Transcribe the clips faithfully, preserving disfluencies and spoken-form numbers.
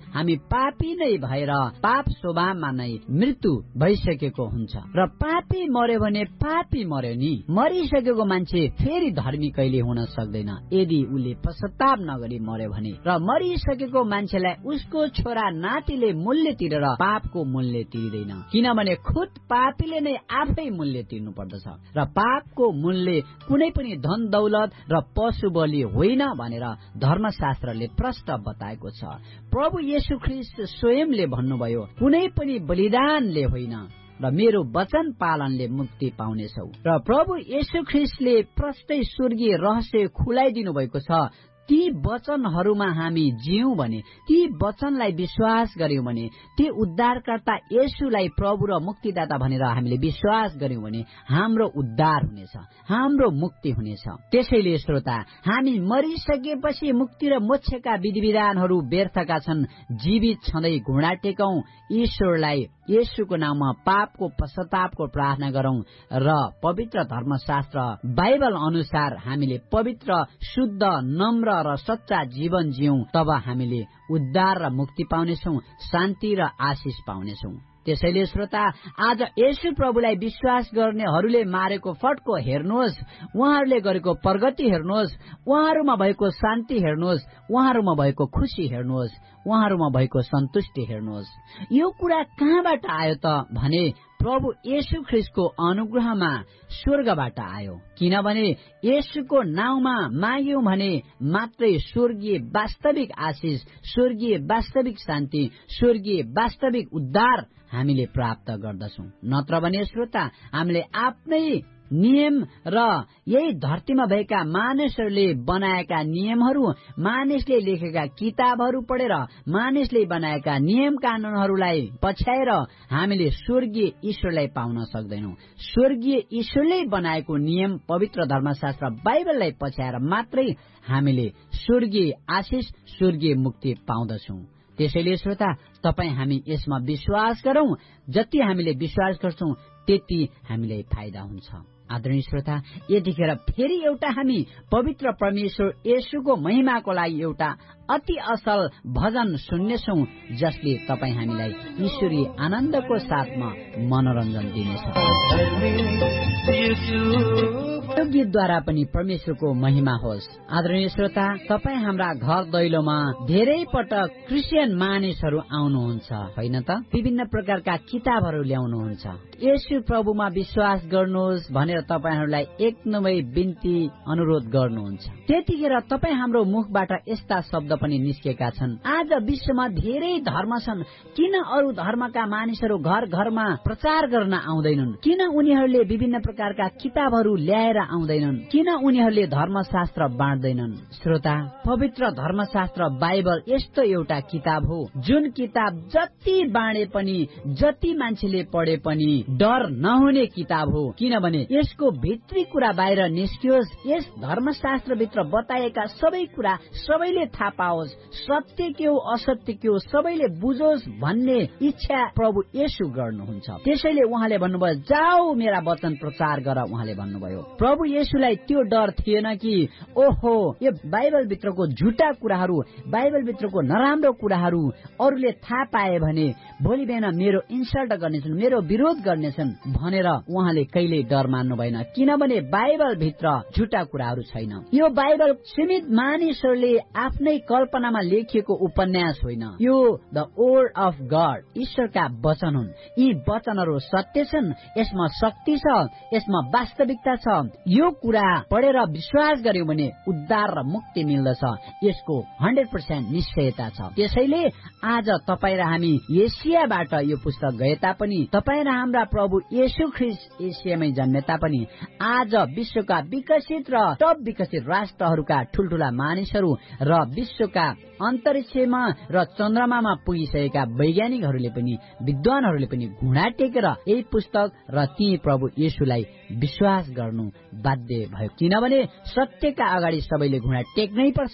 हामी पापी नै भएर पाप स्वभावमा नै मृत्यु भइसकेको हुन्छ र पापी मर्यो भने पापी मर्यो नि। मरिसकेको मान्छे फेरि धर्मी कहिले हुन सक्दैन यदि उसले पश्चाताप नगरी मर्यो भने। र मरिसकेको मान्छेलाई उसको छोरा नातिले मूल्य तिरेर पापको मूल्य तिर्दैन, किनभने खुद पापीले नै आफै मूल्य तिर्नु पर्दछ र पापको मूल्य कुनै पनि धन दौलत र पशु बलि होइन भनेर धर्मशास्त्रले प्रष्ट बताएको छ। प्रभु येशू ख्रीष्ट स्वयंले भन्नुभयो, कुनै पनि बलिदानले होइन र मेरो वचन पालनले मुक्ति पाउनेछौ। र प्रभु येशू ख्रीष्टले प्रष्टै स्वर्गीय रहस्य खुलाइदिनु भएको छ। ती वचनहरूमा हामी जियौं भने, ती वचनलाई विश्वास गर्यौं भने, ती उद्धारकर्ता येशूलाई प्रभु र मुक्तिदाता भनेर हामीले विश्वास गर्यौं भने हाम्रो उद्धार हुनेछ, हाम्रो मुक्ति हुनेछ। त्यसैले श्रोता, हामी मरिसकेपछि मुक्ति र मोक्षका विधिविधानहरू व्यर्थका छन्। जीवित छँदै घुँडा टेकौं, ईश्वरलाई येशूको नाममा पापको पश्चातापको प्रार्थना गरौं र पवित्र धर्मशास्त्र बाइबल अनुसार हामीले पवित्र, शुद्ध, नम्र र सच्चा जीवन जियौं। तब हामीले उद्धार र मुक्ति पाउनेछौं, शान्ति र आशिष पाउनेछौं। त्यसैले श्रोता, आज येशू प्रभुलाई विश्वास गर्नेहरूले मारेको फड्को हेर्नुहोस्, उहाँहरूले गरेको प्रगति हेर्नुहोस्, उहाँहरूमा भएको शान्ति हेर्नुहोस्, उहाँहरूमा भएको खुशी हेर्नुहोस्, उहाँहरूमा भएको सन्तुष्टि हेर्नुहोस्। यो कुरा कहाँबाट आयो त भने प्रभु येशू ख्रीष्टको अनुग्रहमा स्वर्गबाट आयो। किनभने येशूको नाउँमा माग्यौं भने मात्रै स्वर्गीय वास्तविक आशिष, स्वर्गीय वास्तविक शान्ति, स्वर्गीय वास्तविक उद्धार हामीले प्राप्त गर्दछौं। नत्र भने श्रोता, हामीले आफ्नै नियम र यही धरतीमा भएका मानिसहरूले बनाएका नियमहरू, मानिसले लेखेका किताबहरू पढेर, मानिसले बनाएका नियम कानूनहरूलाई पछ्याएर हामीले स्वर्गीय ईश्वरलाई पाउन सक्दैनौं। स्वर्गीय ईश्वरले बनाएको नियम, पवित्र धर्मशास्त्र बाइबललाई पछ्याएर मात्रै हामीले स्वर्गीय आशिष, स्वर्गीय मुक्ति पाउँदछौं। त्यसैले श्रोता, तपाईँ हामी यसमा विश्वास गरौं। जति हामीले विश्वास गर्छौं त्यति हामीलाई फाइदा हुन्छ। आदरणीय श्रोता, यतिखेर फेरि एउटा हामी पवित्र परमेश्वर येशूको महिमाको लागि एउटा अति असल भजन सुन्नेछौं, जसले तपाईँ हामीलाई ईश्वरीय आनन्दको साथमा मनोरञ्जन दिनेछ। यो गीतद्वारा पनि परमेश्वरको महिमा होस्। आदरणीय श्रोता, तपाईँ हाम्रा घर दैलोमा धेरै पटक क्रिस्चियन मानिसहरू आउनुहुन्छ, होइन त? विभिन्न प्रकारका किताबहरू ल्याउनुहुन्छ। येशू प्रभुमा विश्वास गर्नुहोस् भनेर तपाईहरूलाई एक नम्बर बिन्ती अनुरोध गर्नुहुन्छ। त्यतिखेर तपाईँ हाम्रो मुखबाट यस्ता शब्द पनि निस्केका छन्, आज विश्वमा धेरै धर्म छन्, किन अरू धर्मका मानिसहरू घर घरमा प्रचार गर्न आउँदैनन्? किन उनीहरूले विभिन्न प्रकारका किताबहरू ल्याएर आउँदैनन्? किन उनीहरूले धर्मशास्त्र बाँड्दैनन्? श्रोता, पवित्र धर्मशास्त्र बाइबल यस्तो एउटा किताब हो जुन किताब जति बाँडे पनि, जति मान्छेले पढे पनि डर नहुने किताब हो। किनभने यसको भित्री कुरा बाहिर निस्कियोस्, यस धर्मशास्त्र भित्र बताएका सबै कुरा सबैले थाहा पाओस्, सत्य के हो असत्य के हो सबैले बुझोस् भन्ने इच्छा प्रभु येशू गर्नुहुन्छ। त्यसैले उहाँले भन्नुभयो, जाऊ मेरा वचन प्रचार गर। उहाँले भन्नुभयो, प्रभु येशूलाई त्यो डर थिएन कि ओहो यो बाइबल भित्रको झुटा कुराहरू, बाइबल भित्रको नराम्रो कुराहरू अरूले थाहा पाए भने भोलि बिहान मेरो इन्सल्ट गर्नेछन्, मेरो विरोध गर्नेछन् भनेर उहाँले कहिले डर मान्नु भएन। किनभने बाइबल भित्र झुटा कुराहरू छैन। यो बाइबल सीमित मानिसहरूले आफ्नै कल्पनामा लेखिएको उपन्यास होइन। यो द वर्ड अफ गॉड, ईश्वरका वचन हुन्। यी वचनहरू सत्य छन्, यसमा शक्ति छ, यसमा वास्तविकता छ। यो कुरा पढेर विश्वास गर्यौं भने उद्धार र मुक्ति मिल्दछ, यसको हन्ड्रेड पर्सेन्ट निश्चयता छ। त्यसैले आज तपाईँ र हामी एसियाबाट यो पुस्तक गए तापनि, तपाईँ र हाम्रा प्रभु येशू ख्रीष्ट एसियामै जन्मे तापनि आज विश्वका विकसित र टप विकसित राष्ट्रहरूका ठूल्ठूला मानिसहरू र विश्वका अन्तरिक्षमा र चन्द्रमामा पुगिसकेका वैज्ञानिकहरूले पनि, विद्वानहरूले पनि घुँडा टेकेर यही पुस्तक र ती प्रभु येशूलाई विश्वास गर्नु बाध्य भयो। किनभने सत्यका अगाडि सबैले घुँडा टेक्नै पर्छ।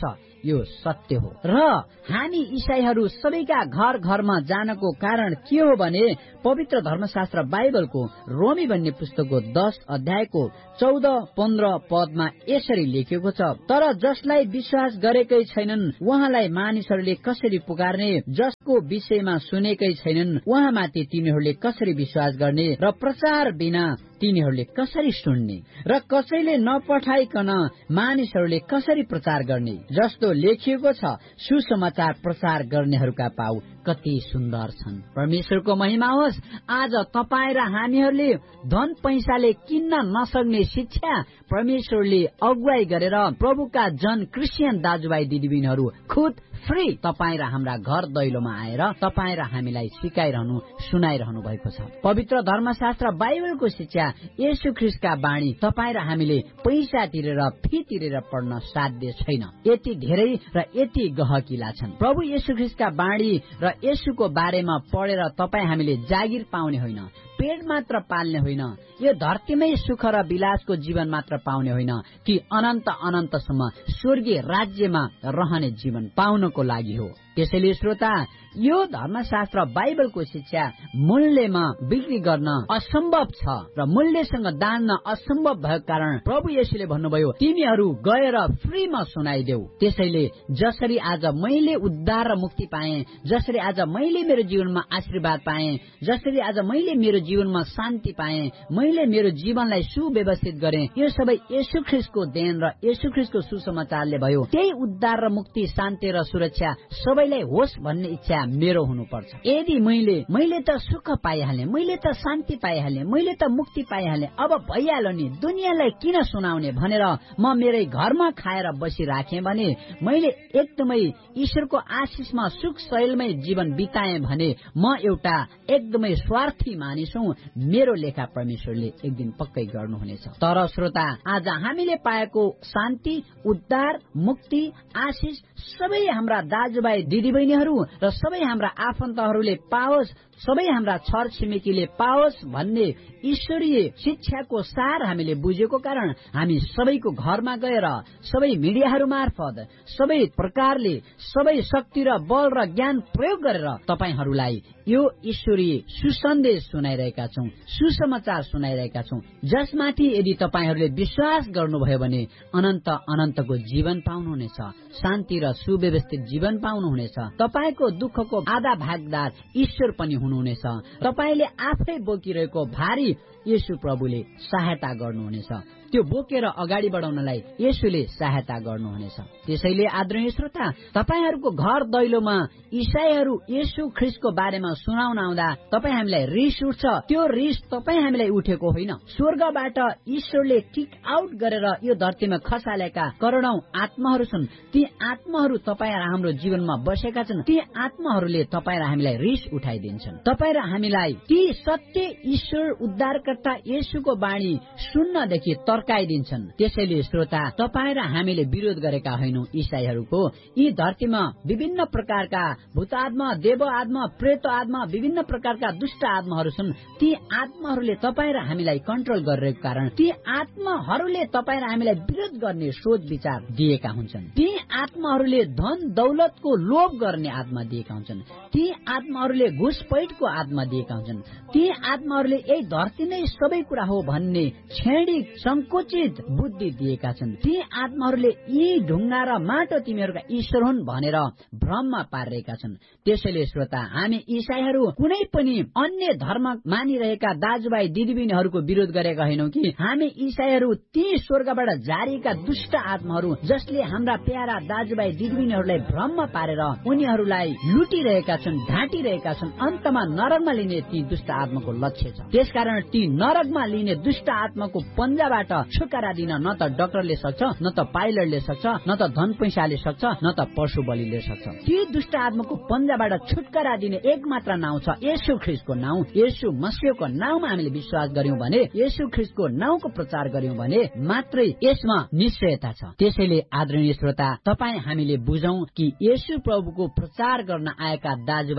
यो सत्य हो। र हामी ईसाईहरू सबैका घर घरमा जानको कारण के हो भने पवित्र धर्मशास्त्र बाइबलको रोमी भन्ने पुस्तकको दस अध्यायको चौध पन्ध्र पदमा यसरी लेखिएको छ, तर जसलाई विश्वास गरेकै छैनन् उहाँलाई मानिसहरूले कसरी पुकार्ने, जसको विषयमा सुनेकै छैनन् उहाँमाथि तिनीहरूले कसरी विश्वास गर्ने र प्रचार बिना तिनीहरूले कसरी सुन्ने र कसैले नपठाइकन मानिसहरूले कसरी प्रचार गर्ने। जस्तो लेखिएको छ, सुसमाचार प्रचार गर्नेहरूका पाउ कति सुन्दर छन्। परमेश्वरको महिमा होस्। आज तपाईँ र हामीहरूले धन पैसाले किन्न नसक्ने शिक्षा परमेश्वरले अगुवाई गरेर प्रभुका जन क्रिस्चियन दाजुभाइ दिदीबहिनीहरू खुद फ्री तपाईँ र हाम्रा घर दैलोमा आएर तपाईँ र हामीलाई सिकाइरहनु सुनाइरहनु भएको छ। पवित्र धर्मशास्त्र बाइबलको शिक्षा येशू ख्रीष्टका बाणी तपाईँ र हामीले पैसा तिरेर फी तिरेर पढ्न साध्य छैन। यति धेरै र यति गहकिला छन्। प्रभु येशू ख्रीष्टका बाणी र येशूको बारेमा पढेर तपाईँ हामीले जागिर पाउने होइन, पेट मात्र पाल्ने होइन, यो धरतीमै सुख र विलासको जीवन मात्र पाउने होइन कि अनन्त अनन्तसम्म स्वर्गीय राज्यमा रहने जीवन पाउनको लागि हो। त्यसैले श्रोता, यो धर्मशास्त्र बाइबलको शिक्षा मूल्यमा बिक्री गर्न असम्भव छ र मूल्यसँग दान्न असम्भव भएको कारण प्रभु येशूले भन्नुभयो, तिमीहरू गएर फ्रीमा सुनाइदेऊ। त्यसैले जसरी आज मैले उद्धार र मुक्ति पाएँ, जसरी आज मैले मेरो जीवनमा आशीर्वाद पाएँ, जसरी आज मैले मेरो जीवनमा शान्ति पाएँ, मैले मेरो जीवनलाई सुव्यवस्थित गरेँ, यो सबै येशू ख्रीष्टको देन र येशू ख्रीष्टको सुसमाचारले भयो। त्यही उद्धार र मुक्ति, शान्ति र सुरक्षा सबैलाई होस् भन्ने इच्छा मेरो हुनुपर्छ। यदि मैले मैले त सुख पाइहालेँ, मैले त शान्ति पाइहालेँ, मैले त मुक्ति पाइहालेँ, अब भइहाल्यो नि, दुनियाँलाई किन सुनाउने भनेर म मेरै घरमा खाएर बसिराखेँ भने, मैले एकदमै ईश्वरको आशिषमा सुख शैलमै जीवन बिताएँ भने म एउटा एकदमै स्वार्थी मानिस हुँ। मेरो लेखा परमेश्वरले एक दिन पक्कै गर्नुहुनेछ। तर श्रोता, आज हामीले पाएको शान्ति, उद्धार, मुक्ति, आशिष सबै हाम्रा दाजुभाइ दिदीबहिनीहरू र सबै हाम्रा आफन्तहरूले पाओस्, सबै हाम्रा छर छिमेकीले पाओस् भन्ने ईश्वरीय शिक्षाको सार हामीले बुझेको कारण हामी सबैको घरमा गएर सबै मिडियाहरू मार्फत सबै प्रकारले सबै शक्ति र बल र ज्ञान प्रयोग गरेर तपाईहरूलाई यो ईश्वरीय सुसन्देश सुनाइरहेका छौं, सुसमाचार सुनाइरहेका छौं, जसमाथि यदि तपाईहरूले विश्वास गर्नुभयो भने अनन्त अनन्तको जीवन पाउनुहुनेछ, शान्ति र सुव्यवस्थित जीवन पाउनुहुनेछ। तपाईको दुःखको आधा भागदार ईश्वर पनि हुनुहुनेछ। तपाईले आफै बोकिरहेको भारी येशू प्रभुले सहायता गर्नुहुनेछ। त्यो बोकेर अगाडि बढाउनलाई येशूले सहायता गर्नुहुनेछ। त्यसैले आदरणीय श्रोता, तपाईहरूको घर दैलोमा ईसाईहरू येशू ख्रीष्टको बारेमा सुनाउन आउँदा तपाई हामीलाई रिस उठ्छ। त्यो रिस तपाई हामीलाई उठेको होइन, स्वर्गबाट ईश्वरले किक आउट गरेर यो धरतीमा खसालेका करोडौं आत्माहरू छन्। ती आत्माहरू तपाई र हाम्रो जीवनमा बसेका छन्। ती आत्माहरूले तपाई र हामीलाई रिस उठाइदिन्छन्। तपाई र हामीलाई ती सत्य ईश्वर उद्धारकर्ता येशूको बाणी सुन्नदेखि तर्काइदिन्छन्। त्यसैले श्रोता, तपाई र हामीले विरोध गरेका होइनौं। ईसाईहरूको यी धरतीमा विभिन्न प्रकारका भूत आत्मा, देव आत्मा, प्रेत आत्मा, विभिन्न प्रकारका दुष्ट आत्माहरू छन्। ती आत्माहरूले तपाई र हामीलाई कन्ट्रोल गरिरहेको कारण ती आत्माहरूले तपाई र हामीलाई विरोध गर्ने सोच विचार दिएका हुन्छन्। ती आत्माहरूले धन दौलतको लोभ गर्ने आत्मा दिएका हुन्छन्। ती आत्माहरूले घुसपैठको आत्मा दिएका हुन्छन्। ती आत्माहरूले यही धरती नै सबै कुरा हो भन्ने छेडिक संकुचित बुद्धि दिएका छन्। ती आत्माहरूले यी ढुङ्गा र माटो तिमीहरूका ईश्वर हुन् भनेर भ्रममा पारिरहेका छन्। त्यसैले श्रोता, हामी ईसाईहरू कुनै पनि अन्य धर्म मानिरहेका दाजुभाइ दिदीबहिनीहरूको विरोध गरेका होइनौं कि हामी ईसाईहरू ती स्वर्गबाट जारीका दुष्ट आत्माहरू जसले हाम्रा प्यारा दाजुभाइ दिदीबहिनीहरूलाई भ्रममा पारेर उनीहरूलाई लुटिरहेका छन्, ढाँटिरहेका छन्। अन्तमा नरकमा लिने ती दुष्ट आत्माको लक्ष्य छ। त्यसकारण ती नरकमा लिने दुष्ट आत्माको पन्जाबाट छुटकारा दिन न त डाक्टरले सक्छ, न त पाइलटले सक्छ, न त धन पैसाले सक्छ, न त पशु बलिले सक्छ। ती दुष्ट आत्माको पन्जाबाट छुटकारा दिने एक मात्र नाउँ छ, येशू ख्रीष्टको नाउँ। येशू मसीहको नाउँमा हामीले विश्वास गर्यौं भने, येशू ख्रीष्टको नाउँको प्रचार गर्यौं भने मात्रै यसमा निश्चयता छ। त्यसैले आदरणीय श्रोता, तपाई हामीले बुझौं कि येशू प्रभुको प्रचार गर्न आएका दाजुभाइ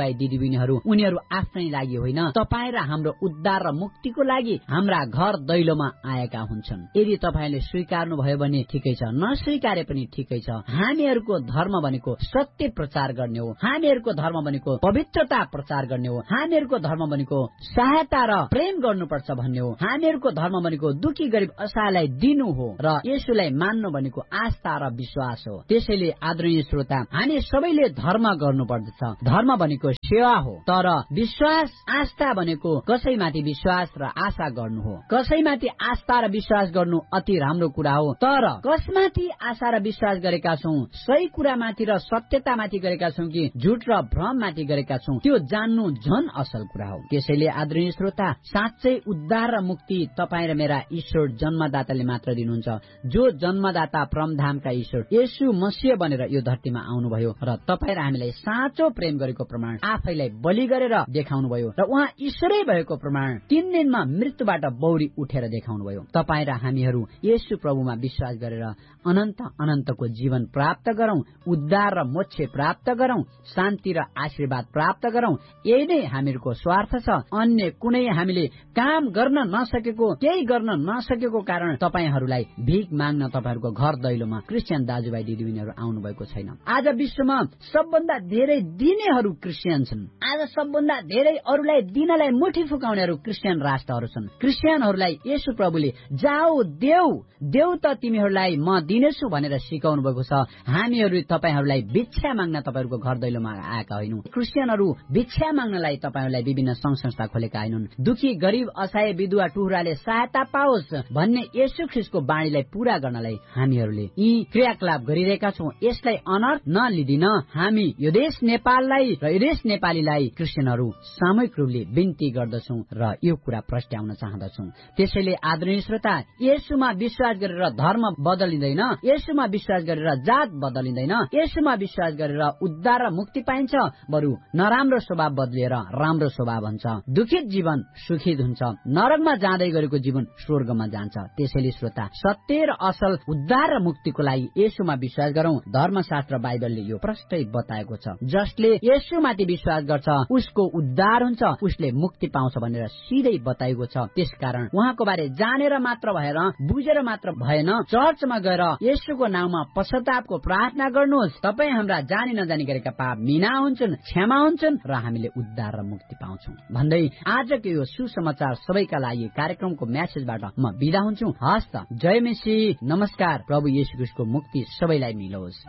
दाजुभाइ दिदीबहिनीहरू उनीहरू आफ्नै लागि होइन, तपाईँ र हाम्रो उद्धार र मुक्तिको लागि हाम्रा घर दैलोमा आएका हुन्छन्। यदि तपाईँले स्वीकार्नु भयो भने ठिकै छ, नस्वीकारे पनि ठिकै छ। हामीहरूको धर्म भनेको सत्य प्रचार गर्ने हो, हामीहरूको धर्म भनेको पवित्रता प्रचार गर्ने हो, हामीहरूको धर्म भनेको सहायता र प्रेम गर्नुपर्छ भन्ने हो, हामीहरूको धर्म भनेको दुखी गरिब असहायलाई दिनु हो र येशूलाई मान्नु भनेको आस्था र विश्वास हो। त्यसैले आदरणीय श्रोता, हामी सबैले धर्म गर्नुपर्दछ। धर्म भनेको सेवा हो, तर विश्वास आस्था भनेको कसैमाथि विश्वास र आशा गर्नु हो। कसैमाथि आस्था र विश्वास गर्नु अति राम्रो कुरा हो, तर कसमाथि आशा र विश्वास गरेका छौं, सही कुरामाथि र सत्यतामाथि गरेका छौं कि झुट र भ्रममाथि गरेका छौं, त्यो जान्नु झन असल कुरा हो। त्यसैले आदरणीय श्रोता, साँच्चै उद्धार र मुक्ति तपाईँ र मेरा ईश्वर जन्मदाताले मात्र दिनुहुन्छ, जो जन्मदाता परमधामका ईश्वर येशू मसीह बनेर यो धरतीमा आउनुभयो र तपाईँ र हामीलाई साँचो प्रेम गरेको प्रमाण आफैलाई बलि गरेर देखाउनु भयो र उहाँ ईश्वरै भएको प्रमाण तीन दिनमा मृत्युबाट बौरी उठेर देखाउनु भयो। तपाईँ र हामीहरू येशू प्रभुमा विश्वास गरेर अनन्त अनन्तको जीवन प्राप्त गरौं, उद्धार र मोक्ष प्राप्त गरौं, शान्ति र आशीर्वाद प्राप्त गरौं। यही नै हामीहरूको स्वार्थ छ। अन्य कुनै हामीले काम गर्न नसकेको, केही गर्न नसकेको कारण तपाईहरूलाई भीख माग्न तपाईहरूको घर दैलोमा क्रिस्चियन दाजुभाइ दिदीबहिनीहरू आउनु भएको छैन। आज विश्वमा सबभन्दा धेरै दिनेहरू क्रिस्चियन छन्। आज सबभन्दा धेरै अरूलाई दिनलाई मुठी फुकाउनेहरू क्रिस्चियन राष्ट्रहरू छन्। क्रिस्चियनहरूलाई येशू प्रभुले जाऊ देऊ देऊ त तिमीहरूलाई म दिनेछु भनेर सिकाउनु भएको छ। हामीहरू तपाईहरूलाई भिक्षा माग्न तपाईहरूको घर दैलोमा आएका होइनौं। क्रिस्चियनहरू भिक्षा माग्नलाई तपाईहरूलाई विभिन्न संघ संस्था खोलेका होइनन्। दुखी गरिब असहाय विधवा टुहुराले सहायता पाओस् भन्ने येशू ख्रीष्टको बाणीलाई पूरा गर्नलाई हामीहरूले यी क्रियाकलाप गरिरहेका छौं। यसलाई अनर्थ नलिदिन हामी यो देश नेपाललाई र यो देश नेपालीलाई क्रिस्चियनहरू सामूहिक रूपले बिन्ती गर्दछौं र यो कुरा प्रस्ट्याउन चाहँदछौं। त्यसैले आदरणीय श्रोता, येशूमा विश्वास गरेर धर्म बदलिँदैन, येशूमा विश्वास गरेर जात बदलिँदैन, येशूमा विश्वास गरेर उद्धार र मुक्ति पाइन्छ, बरु नराम्रो स्वभाव बदलिएर राम्रो स्वभाव हुन्छ। दुखित जीवन सुखित हुन्छ, नरकमा जाँदै गरेको जीवन स्वर्गमा जान्छ। त्यसैले श्रोता, सत्य र असल उद्धार र मुक्तिको लागि येशूमा विश्वास गरौं। धर्मशास्त्र बाइबलले यो प्रष्टै बताएको छ। जसले येशूमाथि विश्वास गर्छ उसको उद्धार हुन्छ, उसले मुक्ति पाउँछ भनेर सिधै बताएको छ। त्यसकारण उहाँको बारे जानेर मात्र भएर, बुझेर मात्र भएन, चर्चमा गएर येशूको नाममा पश्चातापको प्रार्थना गर्नुहोस्। तपाईँ हाम्रा जानी नजानी गरेका पाप मिना हुन्छन्, क्षमा हुन्छन् र हामीले उद्धार र मुक्ति पाउँछौं भन्दै आजको यो सुसमाचार सबैका लागि कार्यक्रमको म्यासेजबाट म बिदा हुन्छु। हस्त जय मसीह, नमस्कार। प्रभु येशू ख्रीष्टको मुक्ति सबैलाई मिलोस्।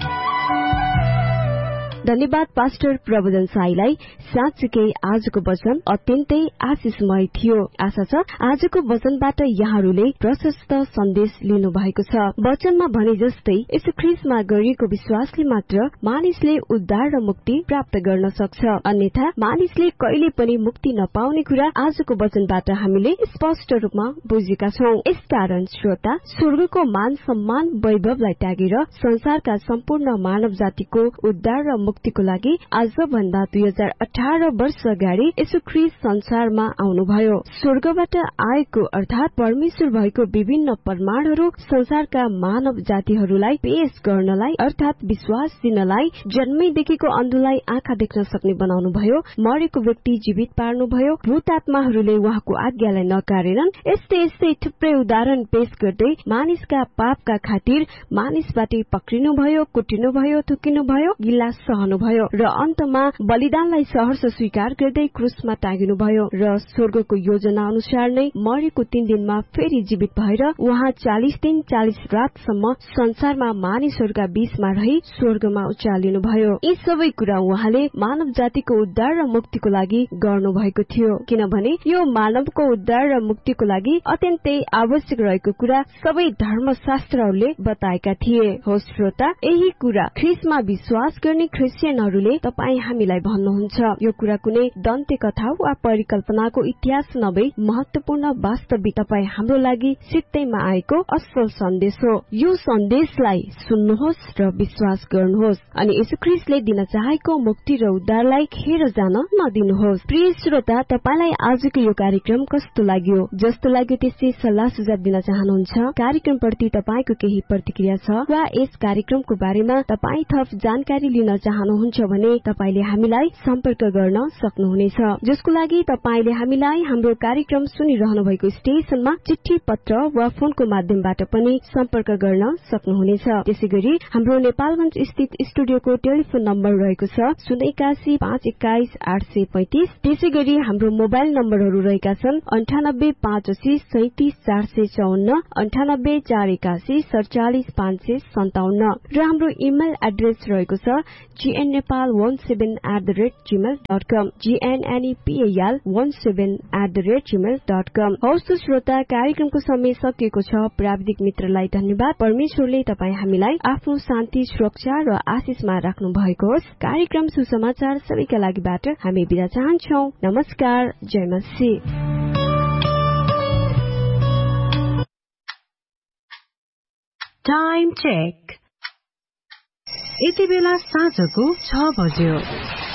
धन्यवाद पास्टर प्रबोधन साईलाई। साँच्चीकै आजको वचन अत्यन्तै आशिषमय थियो। आशा छ आजको वचनबाट यहाँहरूले प्रशस्त सन्देश लिनु भएको छ। वचनमा भने जस्तै यीशु ख्रीष्टमा गरिएको विश्वासले मात्र मानिसले उद्धार र मुक्ति प्राप्त गर्न सक्छ, अन्यथा मानिसले कहिले पनि मुक्ति नपाउने कुरा आजको वचनबाट हामीले स्पष्ट रूपमा बुझेका छौं। यसकारण श्रोता, स्वर्गको मान सम्मान वैभवलाई त्यागेर संसारका सम्पूर्ण मानव जातिको उद्धार र मुक्तिको लागि आजभन्दा दुई हजार अठार वर्ष अगाडि यीशु ख्रीष्ट संसारमा आउनुभयो। स्वर्गबाट आएको अर्थात परमेश्वर भएको विभिन्न प्रमाणहरू संसारका मानव जातिहरूलाई पेश गर्नलाई अर्थात विश्वास दिनलाई, जन्मैदेखिको अन्धुलाई आँखा देख्न सक्ने बनाउनु भयो, मरेको व्यक्ति जीवित पार्नुभयो, भूत आत्माहरूले उहाँको आज्ञालाई नकारेनन्। यस्तै यस्तै थुप्रै उदाहरण पेश गर्दै मानिसका पापका खातिर मानिसबाट पक्रिनुभयो, कुटिनुभयो, थुकिनुभयो, गिल्ला सहनुभयो र अन्तमा बलिदानलाई सहर्ष स्वीकार गर्दै क्रुसमा टाँगिनुभयो र स्वर्गको योजना अनुसार नै मरेको तीन दिनमा फेरि जीवित भएर उहाँ चालिस दिन चालिस रातसम्म संसारमा मानिसहरूका बीचमा रही स्वर्गमा उचालिनुभयो। यी सबै कुरा उहाँले मानव जातिको उद्धार र मुक्तिको लागि गर्नुभएको थियो, किनभने यो मानवको उद्धार र मुक्तिको लागि अत्यन्तै आवश्यक रहेको कुरा सबै धर्मशास्त्रहरूले बताएका थिए। हो श्रोता, यही कुरा ख्रीष्टमा विश्वास गर्ने क्रिस्चियनहरूले तपाईँ हामीलाई भन्नुहुन्छ। यो कुरा कुनै दन्ते कथा वा परिकल्पनाको इतिहास नभई महत्वपूर्ण वास्तविक तपाईँ हाम्रो लागि सित्तैमा आएको असल सन्देश हो। यो सन्देशलाई सुन्नुहोस् र विश्वास गर्नुहोस् अनि यीशु ख्रीष्टले दिन चाहेको मुक्ति र उद्धारलाई खेर जान नदिनुहोस्। प्रिय श्रोता, तपाईलाई आजको यो कार्यक्रम कस्तो लाग्यो? जस्तो लाग्यो त्यसै सल्लाह सुझाव दिन चाहनुहुन्छ? कार्यक्रमप्रति तपाईको केही प्रतिक्रिया छ वा यस कार्यक्रमको बारेमा तपाई थप जानकारी लिन चाहनुहुन्छ चाहनुहुन्छ भने तपाईले हामीलाई सम्पर्क गर्न सक्नुहुनेछ, जसको लागि तपाईले हामीलाई हाम्रो कार्यक्रम सुनिरहनु भएको स्टेशनमा चिठी पत्र वा फोनको माध्यमबाट पनि सम्पर्क गर्न सक्नुहुनेछ। त्यसैगरी हाम्रो नेपालगञ्ज स्थित स्टुडियोको टेलिफोन नम्बर रहेको छ शून्य एकासी पाँच एक्काइस आठ सय पैंतिस। त्यसैगरी हाम्रो मोबाइल नम्बरहरू रहेका छन् अन्ठानब्बे पाँच असी सैतिस चार सय चौन्न, अन्ठानब्बे चार एकासी सडचालिस पाँच सय सन्ताउन्न र हाम्रो इमेल एड्रेस रहेको छ जीएन नेपाल वन seven at the rate Gmail dot com, जीएनएनईपीएल one seven at the rate Gmail dot कम। हौस् श्रोता, कार्यक्रमको समय सकिएको छ। प्राविधिक मित्रलाई धन्यवाद। परमेश्वरले तपाईँ हामीलाई आफ्नो शान्ति, सुरक्षा र आशिषमा राख्नु भएको होस्। कार्यक्रम सुसमाचार सबैका लागिबाट हामी बिदा चाहन्छौ। नमस्कार, जय मसीह। Time check. यति बेला साँझको छ बज्यो।